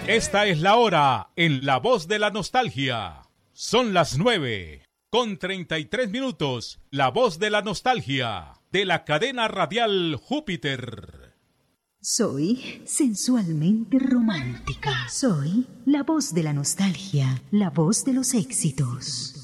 Esta es la hora en La Voz de la Nostalgia. Son las 9:33. La Voz de la Nostalgia, de la cadena radial Júpiter. Soy sensualmente romántica. Soy la voz de la nostalgia, la voz de los éxitos.